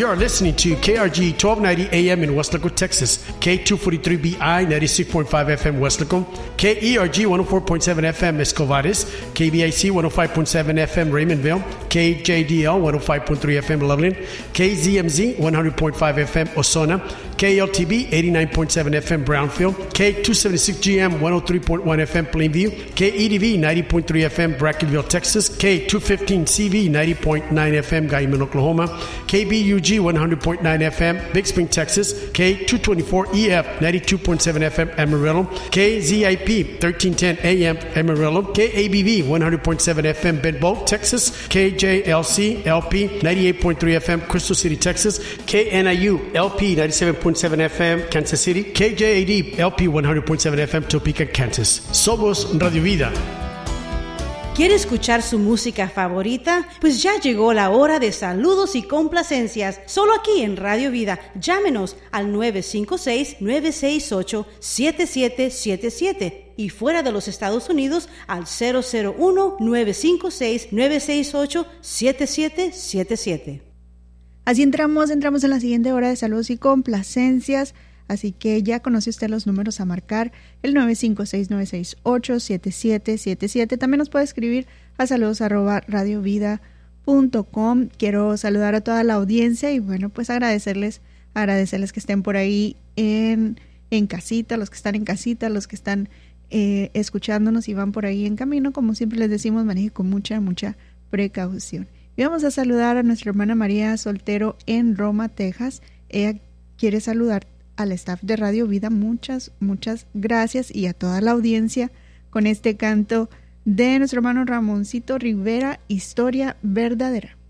You are listening to KRG 1290 AM in West Laco, Texas, K243BI 96.5 FM West Laco, KERG 104.7 FM Escovares, KBIC 105.7 FM Raymondville, KJDL 105.3 FM Loveland, KZMZ 100.5 FM Osona, KLTB 89.7 FM Brownfield, K276GM 103.1 FM Plainview, KEDV 90.3 FM Brackenville, Texas, K215CV 90.9 FM Guyman, Oklahoma, KBUG 100.9 FM Big Spring, Texas, K224EF 92.7 FM Amarillo, KZIP 1310 AM Amarillo, KABV 100.7 FM Bedboe, Texas, KJLC LP 98.3 FM Crystal City, Texas, KNIU LP 97.7 FM Kansas City, KJAD LP 100.7 FM Topeka, Kansas. Somos Radio Vida. ¿Quiere escuchar su música favorita? Pues ya llegó la hora de saludos y complacencias, solo aquí en Radio Vida. Llámenos al 956-968-7777 y fuera de los Estados Unidos al 001-956-968-7777. Así entramos en la siguiente hora de saludos y complacencias. Así que ya conoce usted los números a marcar, el 956-968-7777. También nos puede escribir a saludos@radiovida.com. Quiero saludar a toda la audiencia y bueno, pues agradecerles que estén por ahí en casita, los que están en casita, los que están escuchándonos y van por ahí en camino. Como siempre les decimos, maneje con mucha precaución. Y vamos a saludar a nuestra hermana María Soltero en Roma, Texas. Ella quiere saludar al staff de Radio Vida, muchas gracias, y a toda la audiencia con este canto de nuestro hermano Ramoncito Rivera, Historia Verdadera.